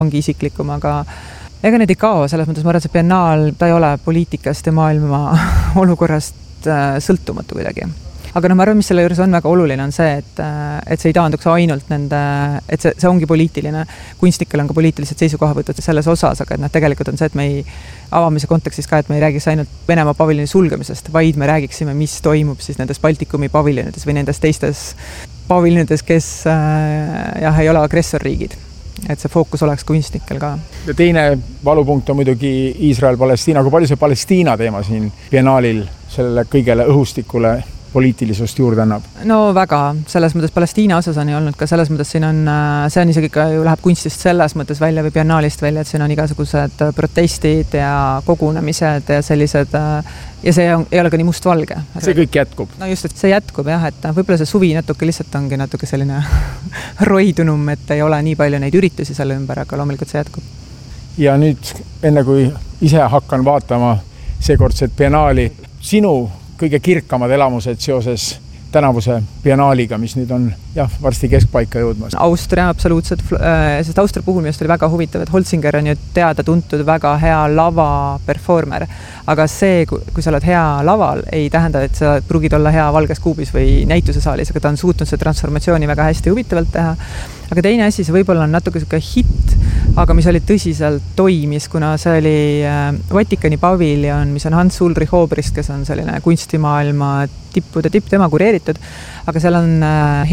ongi isiklikum, aga ega need ei kao, selles mõttes ma arvan, see biennaal, ta ei ole poliitikast ja maailma olukorrast sõltumatu kuidagi. Aga ma arvan, mis selle juures on väga oluline, on see, et see ei taanduks ainult nende, et see ongi poliitiline. Kunstnikel on ka poliitilised seisukohavõtud selles osas, aga et tegelikult on see, et me ei avamise kontekstis ka, et me ei räägiks ainult Venemaa paviljoni sulgemisest, vaid me räägiksime, mis toimub siis nendes Baltikumi paviljonides või nendes teistes paviljonides, kes ei ole agressorriigid. Et see fookus oleks kunstnikel ka. Ja teine valupunkt on muidugi Iisrael-Palestiina. Kui palju see Palestiina teema siin biennaalil sellele kõigele õhustikule poliitilisust juurde annab? No väga, selles mõttes Palestiina osas on ju olnud ka selles mõttes siin on, see on isegi ka ju läheb kunstist selles mõttes välja või biennaalist välja, et siin on igasugused protestid ja kogunemised ja sellised ja see ei ole ka nii mustvalge. See kõik jätkub? No just, et see jätkub jah, et võib-olla see suvi natuke lihtsalt ongi natuke selline roidunum, et ei ole nii palju neid üritusi selle ümber, aga loomulikult see jätkub. Ja nüüd, enne kui ise hakkan vaatama seekordset biennaali, sinu kõige kirkamad elamused seoses tänavuse biennaaliga, mis nüüd on varsti keskpaika jõudmas. Austria absoluutselt, sest Austria puhul minust oli väga huvitav, et Holzinger on ju teada tuntud väga hea lava performer, aga see, kui sa oled hea laval, ei tähenda, et sa pruugid olla hea valges kuubis või näitusesaalis, aga ta on suutnud see transformatsiooni väga hästi huvitavalt teha. Aga teine asi, see võib-olla on natuke selline hitt, aga mis oli tõsiselt toimis, kuna see oli Vatikani paviljon, mis on Hans Ulrich Obrist, kes on selline kunstimaailma tippude tipp, tema kureeritud, aga seal on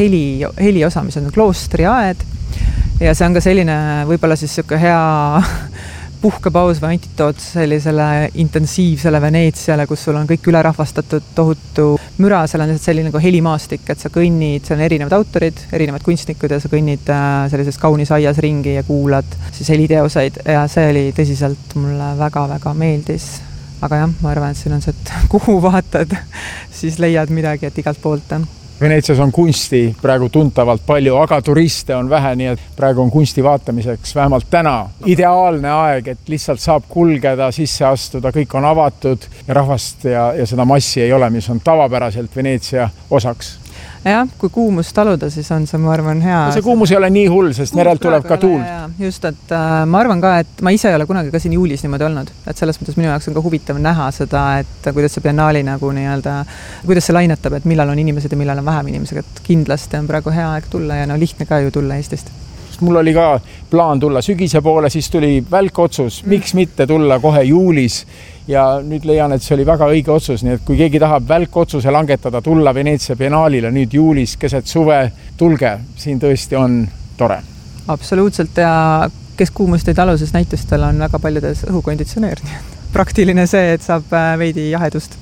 heli osa, mis on kloostri aed ja see on ka selline võib-olla siis selline hea puhkepaus või antitoot sellisele intensiivsele Veneetsiale, kus sul on kõik ülerahvastatud tohutu müra, seal on selline nagu helimaastik, et sa kõnnid, seal on erinevad autorid, erinevad kunstnikud ja sa kõnnid sellises kaunis aias ringi ja kuulad siis heliteoseid ja see oli tõsiselt mulle väga-väga meeldis. Aga jah, ma arvan, et siin on see, et kuhu vaatad, siis leiad midagi, et igalt poolt. Veneetsias on kunsti praegu tuntavalt palju, aga turiste on vähe, nii et praegu on kunsti vaatamiseks vähemalt täna ideaalne aeg, et lihtsalt saab kulgeda, sisse astuda, kõik on avatud ja rahvast ja seda massi ei ole, mis on tavapäraselt Veneetsia osaks. Jah, kui kuumus taluda, siis on see, ma arvan, hea. See kuumus ei ole nii hull, sest merelt tuleb ka tuul. Just, et ma arvan ka, et ma ise ei ole kunagi ka siin juulis niimoodi olnud. Et selles mõttes minu jaoks on ka huvitav näha seda, et kuidas see biennaali nagu kuidas see lainetab, et millal on inimesed ja millal on vähem inimesed. Et kindlasti on praegu hea aeg tulla ja lihtne ka ju tulla Eestist. Mul oli ka plaan tulla sügise poole, siis tuli välkotsus, miks mitte tulla kohe juulis ja nüüd leian, et see oli väga õige otsus, nii et kui keegi tahab välkotsuse langetada, tulla Veneetsia biennaalile nüüd juulis keset suve, tulge, siin tõesti on tore. Absoluutselt ja kes kuumust ei talu, sest näitustel on väga paljudes õhukonditsioneer. Praktiline see, et saab veidi jahedust.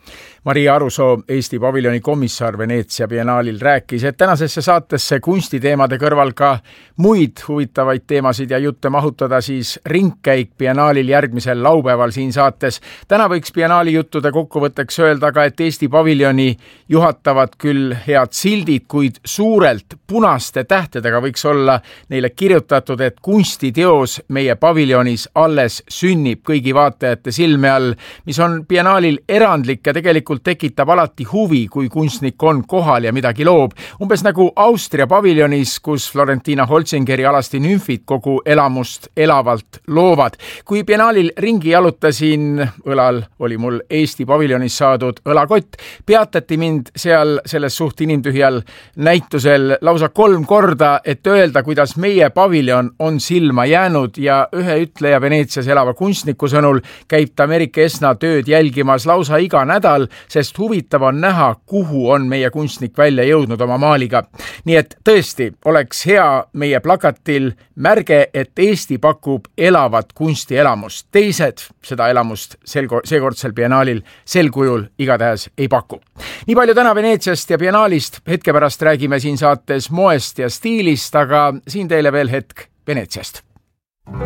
Maria Arusoo, Eesti paviljoni komissar Veneetsia biennaalil rääkis, et tänasesse saatesse kunstiteemade kõrval ka muid huvitavaid teemasid ja jutte mahutada siis ringkäik biennaalil järgmisel laupäeval siin saates. Täna võiks biennaali juttude kokkuvõtteks öelda ka, et Eesti paviljoni juhatavad küll head sildid, kuid suurelt punaste tähtedega võiks olla neile kirjutatud, et kunstiteos meie paviljonis alles sünnib kõigi vaatajate silme all, mis on biennaalil erandlik ja tegelikult tekitab alati huvi, kui kunstnik on kohal ja midagi loob. Umbes nagu Austria paviljonis, kus Florentina Holzingeri alasti nümfid kogu elamust elavalt loovad. Kui biennaalil ringi jalutasin, õlal oli mul Eesti paviljonis saadud õlakott, peatati mind seal selles suht inimtühjal näitusel lausa 3 korda, et öelda, kuidas meie paviljon on silma jäänud ja ühe ütleja Veneetsias elava kunstniku sõnul käib ta Amerika Esna tööd jälgimas lausa iga nädal, sest huvitav on näha, kuhu on meie kunstnik välja jõudnud oma maaliga. Nii et tõesti oleks hea meie plakatil märge, et Eesti pakub elavat kunstielamust. Teised seda elamust seekordsel biennaalil sel kujul igatahes ei paku. Nii palju täna Veneetsiast ja biennaalist. Hetke pärast räägime siin saates moest ja stiilist, aga siin teile veel hetk Veneetsiast.